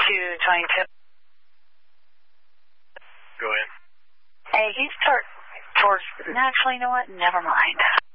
222. Go ahead. Hey, he's towards, actually, you know what? Never mind.